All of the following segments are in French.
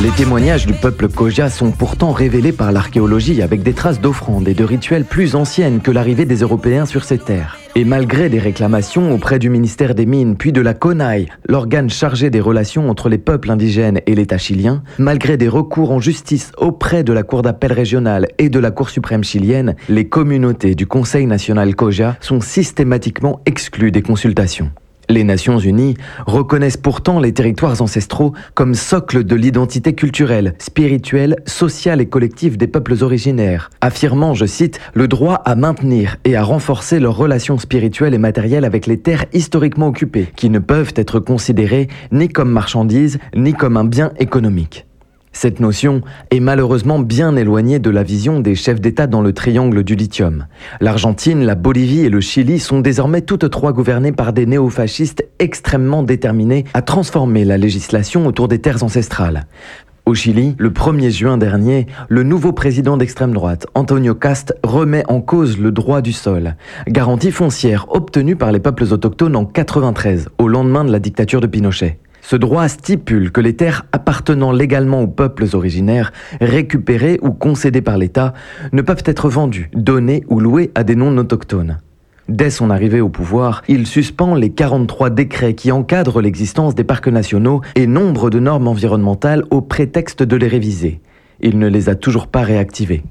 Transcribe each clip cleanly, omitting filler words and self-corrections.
Les témoignages du peuple Khoja sont pourtant révélés par l'archéologie avec des traces d'offrandes et de rituels plus anciennes que l'arrivée des Européens sur ces terres. Et malgré des réclamations auprès du ministère des Mines puis de la CONAIE, l'organe chargé des relations entre les peuples indigènes et l'État chilien, malgré des recours en justice auprès de la Cour d'appel régionale et de la Cour suprême chilienne, les communautés du Conseil national Khoja sont systématiquement exclues des consultations. Les Nations Unies reconnaissent pourtant les territoires ancestraux comme socle de l'identité culturelle, spirituelle, sociale et collective des peuples originaires, affirmant, je cite, le droit à maintenir et à renforcer leurs relations spirituelles et matérielles avec les terres historiquement occupées, qui ne peuvent être considérées ni comme marchandises, ni comme un bien économique. Cette notion est malheureusement bien éloignée de la vision des chefs d'État dans le triangle du lithium. L'Argentine, la Bolivie et le Chili sont désormais toutes trois gouvernées par des néofascistes extrêmement déterminés à transformer la législation autour des terres ancestrales. Au Chili, le 1er juin dernier, le nouveau président d'extrême droite, Antonio Cast, remet en cause le droit du sol, garantie foncière obtenue par les peuples autochtones en 1993, au lendemain de la dictature de Pinochet. Ce droit stipule que les terres appartenant légalement aux peuples originaires, récupérées ou concédées par l'État, ne peuvent être vendues, données ou louées à des non-autochtones. Dès son arrivée au pouvoir, il suspend les 43 décrets qui encadrent l'existence des parcs nationaux et nombre de normes environnementales au prétexte de les réviser. Il ne les a toujours pas réactivées.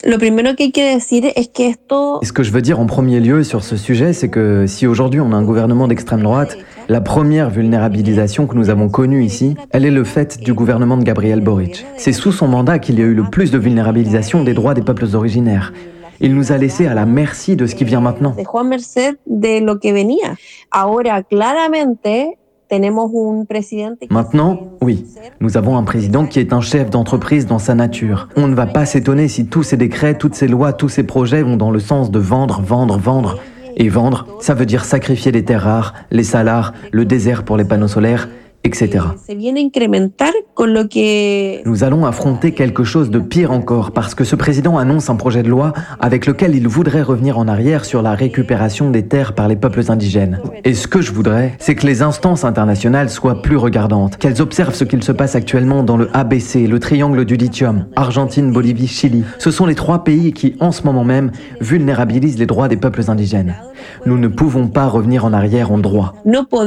Ce que je veux dire en premier lieu sur ce sujet, c'est que si aujourd'hui on a un gouvernement d'extrême droite, la première vulnérabilisation que nous avons connue ici, elle est le fait du gouvernement de Gabriel Boric. C'est sous son mandat qu'il y a eu le plus de vulnérabilisation des droits des peuples originaires. Il nous a laissés à la merci de ce qui vient maintenant. Maintenant, oui, nous avons un président qui est un chef d'entreprise dans sa nature. On ne va pas s'étonner si tous ces décrets, toutes ces lois, tous ces projets vont dans le sens de vendre, vendre, vendre. Et vendre, ça veut dire sacrifier les terres rares, les salars, le désert pour les panneaux solaires, etc. Nous allons affronter quelque chose de pire encore parce que ce président annonce un projet de loi avec lequel il voudrait revenir en arrière sur la récupération des terres par les peuples indigènes. Et ce que je voudrais, c'est que les instances internationales soient plus regardantes, qu'elles observent ce qu'il se passe actuellement dans le ABC, le triangle du lithium, Argentine, Bolivie, Chili. Ce sont les trois pays qui, en ce moment même, vulnérabilisent les droits des peuples indigènes. Nous ne pouvons pas revenir en arrière en droit.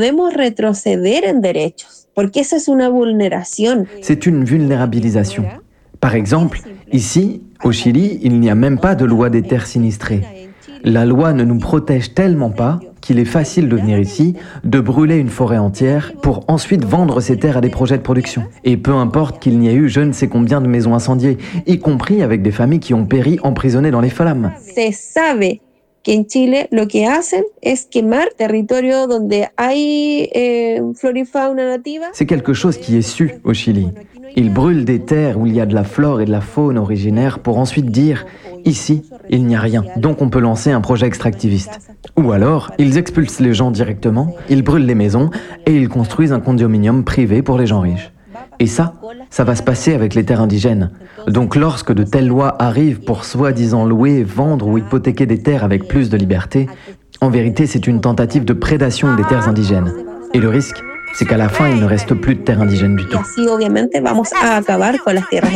C'est une vulnérabilisation. Par exemple, ici, au Chili, il n'y a même pas de loi des terres sinistrées. La loi ne nous protège tellement pas qu'il est facile de venir ici, de brûler une forêt entière pour ensuite vendre ces terres à des projets de production. Et peu importe qu'il n'y ait eu je ne sais combien de maisons incendiées, y compris avec des familles qui ont péri emprisonnées dans les flammes. En Chile, lo que hacen es quemar territorio donde hay flora y fauna nativa. C'est quelque chose qui est su au Chili. Ils brûlent des terres où il y a de la flore et de la faune originaire pour ensuite dire « ici, il n'y a rien, donc on peut lancer un projet extractiviste ». Ou alors, ils expulsent les gens directement, ils brûlent les maisons et ils construisent un condominium privé pour les gens riches. Et ça va se passer avec les terres indigènes. Donc lorsque de telles lois arrivent pour soi-disant louer, vendre ou hypothéquer des terres avec plus de liberté, en vérité c'est une tentative de prédation des terres indigènes. Et le risque, c'est qu'à la fin il ne reste plus de terres indigènes du tout.